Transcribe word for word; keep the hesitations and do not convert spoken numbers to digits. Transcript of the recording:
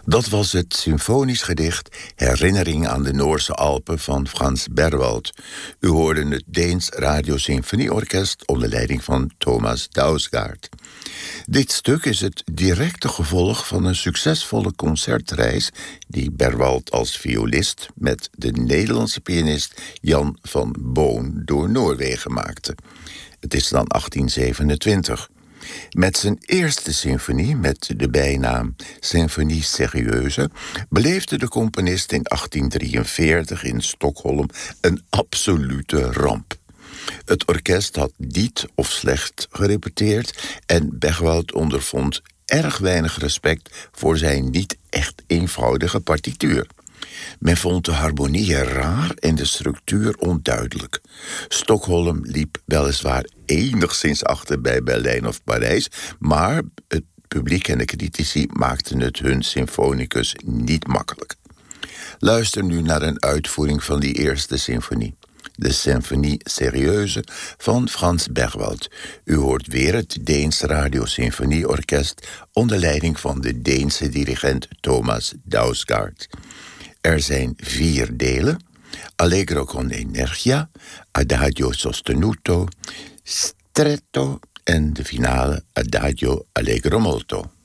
Dat was het symfonisch gedicht Herinnering aan de Noorse Alpen van Frans Berwald. U hoorde het Deens Radiosymfonieorkest onder leiding van Thomas Dausgaard. Dit stuk is het directe gevolg van een succesvolle concertreis die Berwald als violist met de Nederlandse pianist Jan van Boon door Noorwegen maakte. Het is dan achttien zevenentwintig. Met zijn eerste symfonie, met de bijnaam Symphonie Sérieuse, beleefde de componist in achttien drieënveertig in Stockholm een absolute ramp. Het orkest had niet of slecht gerepeteerd en Berwald ondervond erg weinig respect voor zijn niet echt eenvoudige partituur. Men vond de harmonieën raar en de structuur onduidelijk. Stockholm liep weliswaar enigszins achter bij Berlijn of Parijs, maar het publiek en de critici maakten het hun symfonicus niet makkelijk. Luister nu naar een uitvoering van die eerste symfonie. De Symphonie Sérieuse van Frans Berwald. U hoort weer het Deens Radiosymfonieorkest onder leiding van de Deense dirigent Thomas Dausgaard. Er zijn vier delen: Allegro con energia, Adagio sostenuto, Stretto en de finale Adagio allegro molto.